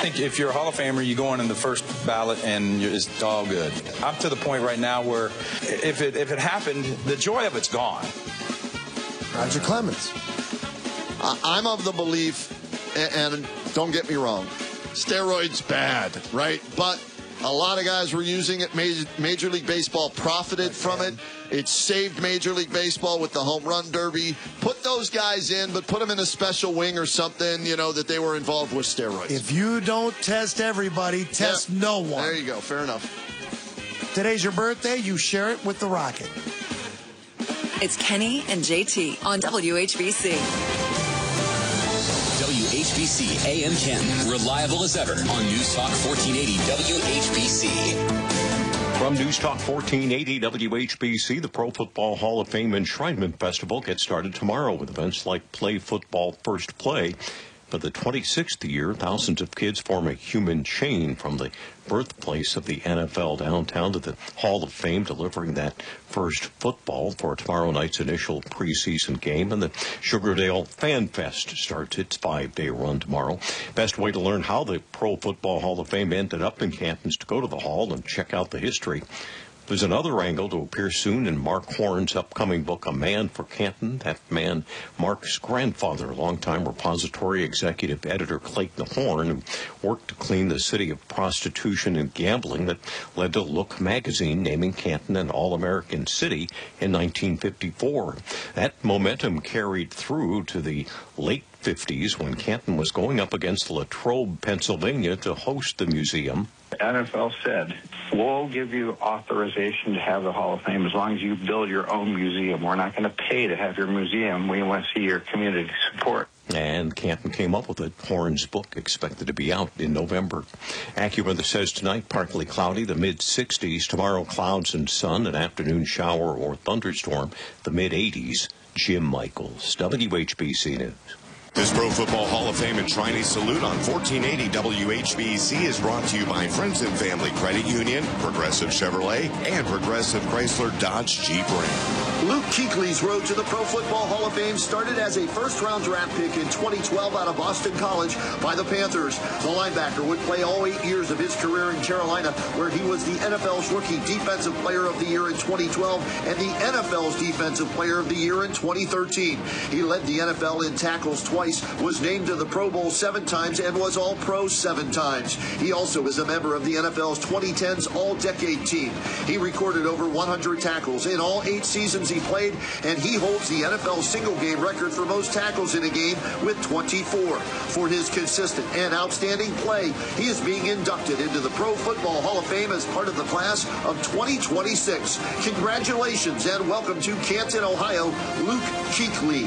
think if you're a Hall of Famer, you go in the first ballot and it's all good. I'm to the point right now where if it happened, the joy of it's gone. Roger Clemens. I'm of the belief, and don't get me wrong, steroids bad, right? But a lot of guys were using it. Major League Baseball profited from it. It saved Major League Baseball with the home run derby. Put those guys in, but put them in a special wing or something, that they were involved with steroids. If you don't test everybody, test no one. There you go. Fair enough. Today's your birthday. You share it with the Rocket. It's Kenny and JT on WHBC. WHBC AM 10, reliable as ever on News Talk 1480 WHBC. From News Talk 1480 WHBC, the Pro Football Hall of Fame Enshrinement Festival gets started tomorrow with events like Play Football First Play. For the 26th year, thousands of kids form a human chain from the birthplace of the NFL downtown to the Hall of Fame, delivering that first football for tomorrow night's initial preseason game. And the Sugardale Fan Fest starts its 5-day run tomorrow. Best way to learn how the Pro Football Hall of Fame ended up in Canton is to go to the hall and check out the history. There's another angle to appear soon in Mark Horn's upcoming book, A Man for Canton. That man, Mark's grandfather, longtime repository executive editor Clayton Horn, who worked to clean the city of prostitution and gambling that led to Look magazine naming Canton an All-American City in 1954. That momentum carried through to the late 50s when Canton was going up against Latrobe, Pennsylvania to host the museum. The NFL said, we'll give you authorization to have the Hall of Fame as long as you build your own museum. We're not going to pay to have your museum. We want to see your community support. And Canton came up with it. Horn's book expected to be out in November. AccuWeather says tonight partly cloudy, the mid-60s. Tomorrow clouds and sun, an afternoon shower or thunderstorm, the mid-80s. Jim Michaels, WHBC News. This Pro Football Hall of Fame Enshrining Salute on 1480 WHBC is brought to you by Friends and Family Credit Union, Progressive Chevrolet, and Progressive Chrysler Dodge Jeep Ram. Luke Kuechly's road to the Pro Football Hall of Fame started as a first-round draft pick in 2012 out of Boston College by the Panthers. The linebacker would play all 8 years of his career in Carolina, where he was the NFL's Rookie Defensive Player of the Year in 2012 and the NFL's Defensive Player of the Year in 2013. He led the NFL in tackles twice, was named to the Pro Bowl 7 times, and was All-Pro 7 times. He also is a member of the NFL's 2010s All-Decade Team. He recorded over 100 tackles in all 8 seasons he played, and he holds the NFL single-game record for most tackles in a game with 24. For his consistent and outstanding play, he is being inducted into the Pro Football Hall of Fame as part of the class of 2026. Congratulations and welcome to Canton, Ohio, Luke Kuechly.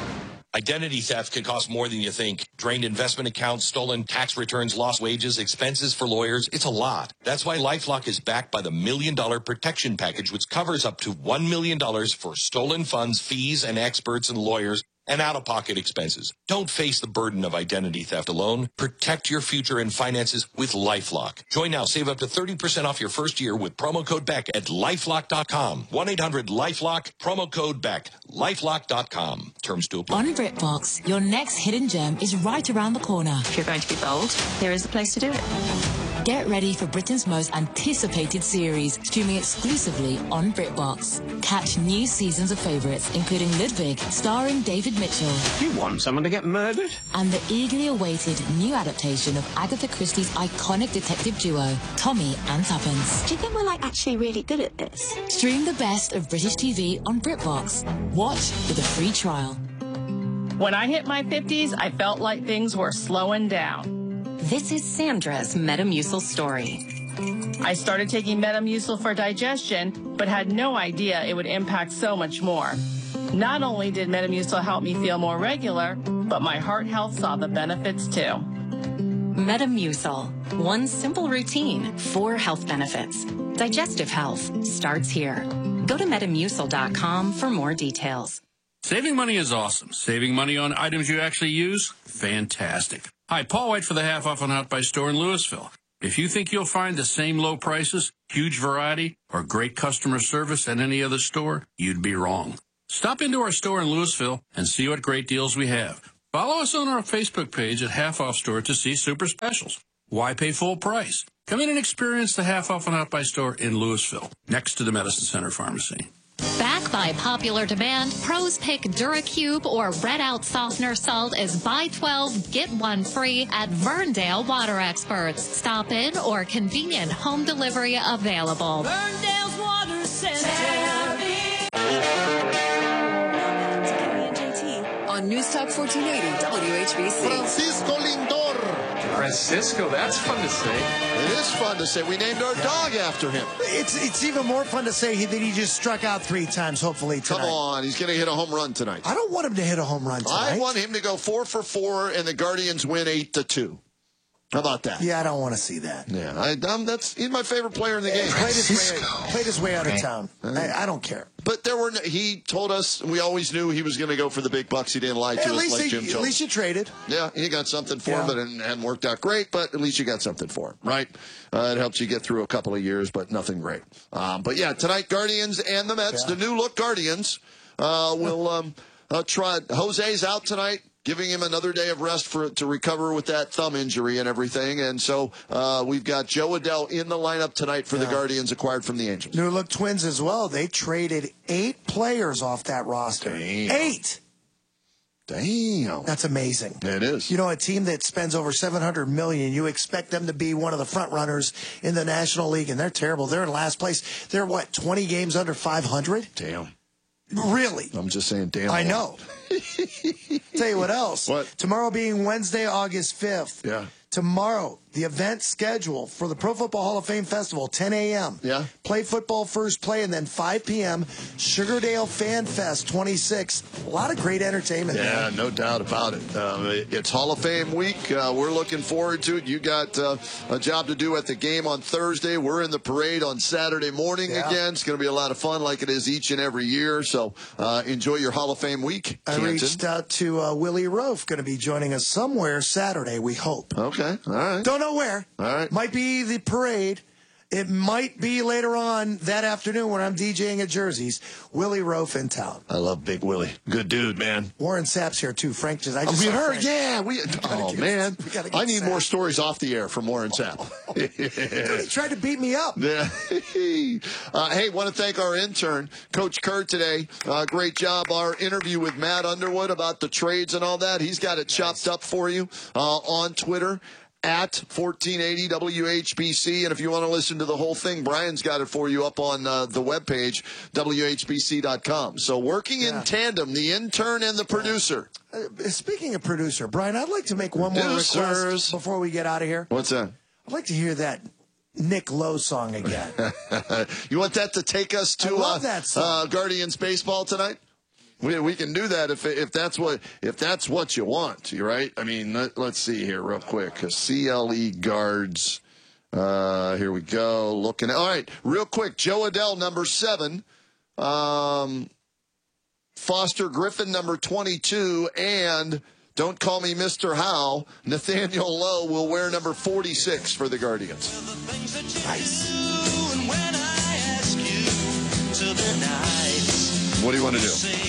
Identity theft can cost more than you think. Drained investment accounts, stolen tax returns, lost wages, expenses for lawyers. It's a lot. That's why LifeLock is backed by the $1 Million Protection Package, which covers up to $1 million for stolen funds, fees, and experts and lawyers, and out-of-pocket expenses. Don't face the burden of identity theft alone. Protect your future and finances with LifeLock. Join now. Save up to 30% off your first year with promo code BECK at LifeLock.com. 1-800-LifeLock, promo code BECK. LifeLock.com. Terms to apply. On BritBox, your next hidden gem is right around the corner. If you're going to be bold, here is the place to do it. Get ready for Britain's most anticipated series, streaming exclusively on BritBox. Catch new seasons of favourites, including Ludwig, starring David Mitchell. You want someone to get murdered? And the eagerly awaited new adaptation of Agatha Christie's iconic detective duo, Tommy and Tuppence. Do you think we're actually really good at this? Stream the best of British TV on BritBox. Watch with a free trial. When I hit my 50s, I felt like things were slowing down. This is Sandra's Metamucil story. I started taking Metamucil for digestion, but had no idea it would impact so much more. Not only did Metamucil help me feel more regular, but my heart health saw the benefits too. Metamucil. One simple routine, 4 health benefits. Digestive health starts here. Go to Metamucil.com for more details. Saving money is awesome. Saving money on items you actually use? Fantastic. Hi, Paul White for the Half Off and Out By store in Louisville. If you think you'll find the same low prices, huge variety, or great customer service at any other store, you'd be wrong. Stop into our store in Louisville and see what great deals we have. Follow us on our Facebook page at Half Off Store to see super specials. Why pay full price? Come in and experience the Half Off and Hot Buy store in Louisville, next to the Medicine Center Pharmacy. Back by popular demand, pros pick DuraCube or Red Out Softener Salt as buy 12, get 1 free at Verndale Water Experts. Stop in or convenient home delivery available. Verndale's Water Center. On News Talk 1480 WHBC. Francisco Lindor. Francisco, that's fun to say. It is fun to say. We named our dog after him. It's even more fun to say that he just struck out 3 times, hopefully, tonight. Come on, he's going to hit a home run tonight. I don't want him to hit a home run tonight. I want him to go 4 for 4 and the Guardians win 8-2. How about that? Yeah, I don't want to see that. Yeah, he's my favorite player in the game. Played his way out of town. I don't care. But he told us, we always knew he was going to go for the big bucks. He didn't lie to us like Jim Jones. At least you traded. Yeah, you got something for him, but it hadn't worked out great, but at least you got something for him, right? It helps you get through a couple of years, but nothing great. But yeah, tonight, Guardians and the Mets, the new look Guardians, will try. Jose's out tonight, giving him another day of rest to recover with that thumb injury and everything. And so we've got Joe Adell in the lineup tonight for the Guardians, acquired from the Angels. New look Twins as well. They traded 8 players off that roster. Damn. 8! Damn. That's amazing. It is. You know, a team that spends over $700 million, you expect them to be one of the front runners in the National League, and they're terrible. They're in last place. They're, 20 games under 500? Damn. Really? I'm just saying, damn. I know. Tell you what else. What? Tomorrow being Wednesday, August 5th. Yeah. Tomorrow, the event schedule for the Pro Football Hall of Fame Festival, 10 a.m. Yeah. Play football first play, and then 5 p.m., Sugardale Fan Fest 26. A lot of great entertainment there. Yeah, no doubt about it. It's Hall of Fame week. We're looking forward to it. You got a job to do at the game on Thursday. We're in the parade on Saturday morning again. It's going to be a lot of fun like it is each and every year. So enjoy your Hall of Fame week, I reached out to Willie Rofe, going to be joining us somewhere Saturday, we hope. Okay, all right. Don't know where. All right. Might be the parade. It might be later on that afternoon when I'm DJing at Jersey's. Willie Rofe in town. I love Big Willie. Good dude, man. Warren Sapp's here, too. Frank just... We heard, yeah. Man. I need more stories off the air from Warren Sapp. Dude, he tried to beat me up. Yeah. Hey, want to thank our intern, Coach Kerr, today. Great job. Our interview with Matt Underwood about the trades and all that. He's got it chopped up for you on Twitter. At 1480 WHBC. And if you want to listen to the whole thing, Brian's got it for you up on the webpage, WHBC.com. So working in tandem, the intern and the producer. Speaking of producer, Brian, I'd like to make one more request before we get out of here. What's that? I'd like to hear that Nick Lowe song again. You want that to take us to that song. Guardians baseball tonight? We can do that if that's what you want. You right? I mean, let's see here real quick. CLE guards. Here we go. Looking. All right, real quick. Joe Adell, number 7. Foster Griffin, number 22, and don't call me Mr. Howe. Nathaniel Lowe will wear number 46 for the Guardians. Nice. What do you want to do?